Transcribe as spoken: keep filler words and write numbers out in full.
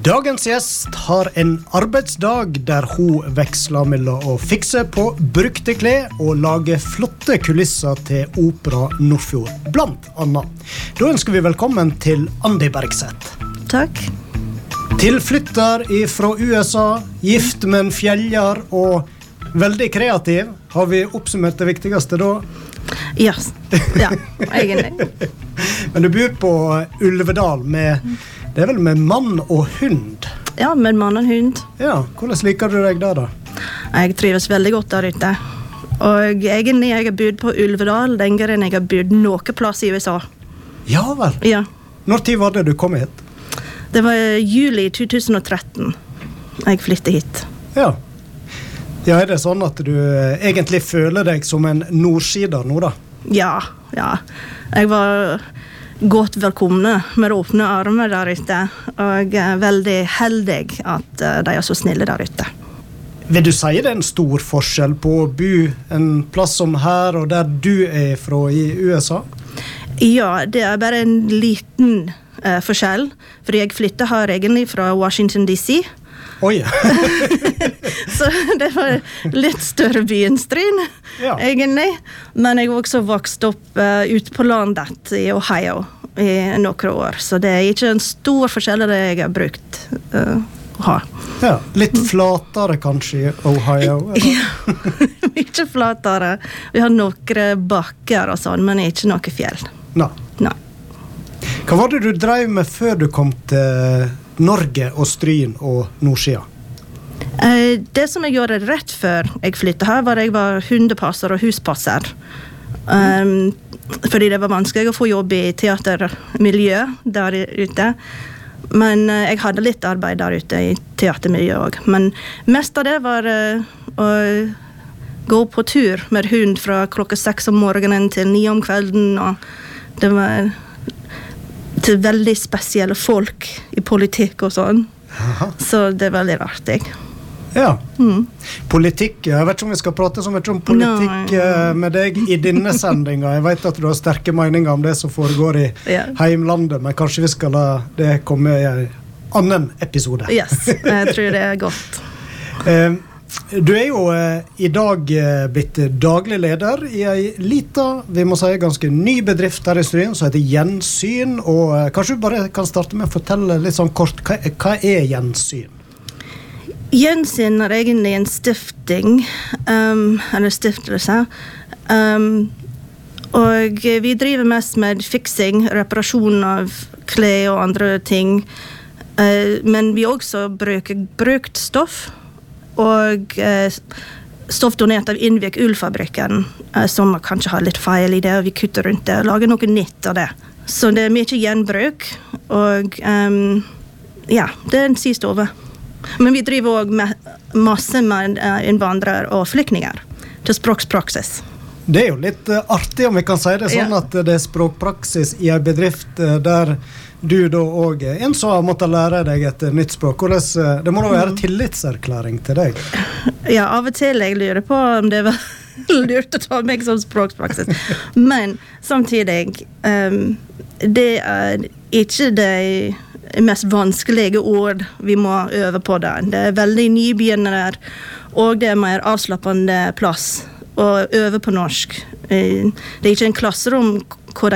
Dagens gjest har en arbeidsdag der hun veksler mellom å fikse på brukte klær og lage flotte kulisser til Opera Nordfjord, blant annet. Da ønsker vi velkommen til Andi Bergseth. Takk. Tilflytter fra U S A, gift med en fjelljar og veldig kreativ. Har vi oppsummert det viktigste da? Ja, ja, egentlig. Men du bor på Ulvedal med... Det er vel med mann og hund? Ja, med mann og hund. Ja, hvordan liker du deg der da? Jeg trives veldig godt der ute. Og egentlig jeg har bodd på Ulvedal lenger enn jeg har bodd noen plass i U S A. Ja vel? Ja. Når tid var det du kom hit? Det var juli to tusen og tretten jeg flyttet hit. Ja. Ja, er det sånn at du egentlig føler deg som en nordsider nå da? Ja, ja. Jeg var... godt velkomne med åpne armer der ute, og er veldig heldig at de er så snille der ute. Vil du si det er en stor forskjell på å bo en plass som her og der du er fra i U S A? Ja, det er bare en liten uh, forskjell, fordi jeg flyttet her egentlig fra Washington D C. Oi! Så det var litt større by enn Stryn, ja. Egentlig. Men jeg var også vokst opp uh, ut på landet i Ohio i noen år, så det er ikke en stor forskjell det jeg har brukt uh, å ha. Ja, litt flatere kanskje i Ohio? Ja, ikke flatere. Vi har noen bakker og sånn, men ikke noen fjell. Nei. Nei. Hva var det du drev med før du kom til Norge og Stryn og Nordsida? Eh, det som jeg gjorde rett før jeg flyttet her, var at jeg var hundepasser og huspasser. Um, fordi det var vanskelig å få jobb i teatermiljø der ute. Men uh, jeg hadde litt arbeid der ute i teatermiljø også. Men mest av det var uh, å gå på tur med hund fra klokka seks om morgenen til ni om kvelden. Og det var... til veldig spesielle folk i politikk og sånn. Aha. Så det er veldig artig. Ja. Mm. Politikk, jeg vet ikke om vi skal prate så mye om politikk no. med deg i denne sendingen. Jeg vet at du har sterke meninger om det som foregår i yeah. heimlandet, men kanskje vi skal la det komme i en annen episode. Yes, jeg tror det er godt. eh, Du er jo eh, i dag eh, blitt daglig leder i en liten, vi må si ganske ny bedrift her i Stryn, som heter Gjensyn, og eh, kanskje du bare kan starte med å fortelle litt sånn kort, hva, hva er Gjensyn? Gjensyn er egentlig en stifting, um, eller stiftelse, um, og vi driver mest med fiksing, reparasjon av klær og andre ting, uh, men vi også bruker brukt stoff, og eh, stoff donert av Innvik Ullfabrikken, eh, som kanskje har litt feil i det, og vi kutter rundt det og lager noe nytt av det. Så det er mye gjenbruk, og um, ja, det er en sistove. Men vi driver også med masse med uh, innvandrere og flyktninger til språkpraksis. Det er jo litt uh, artig om vi kan si det sånn, ja. At det er språkpraksis i en bedrift uh, der du da også en som har måttet lære deg et nytt språk. Hvordan, det må da være tillitserklæring til deg? Ja, av og til jeg lurer på om det var lurt å ta meg som språkpraksis. Men samtidig, um, det er ikke det mest vanskelige ord vi må øve på der. Det er veldig nybegynnere, og det er mer avslappende plass å øve på norsk. Det er ikke en klasserom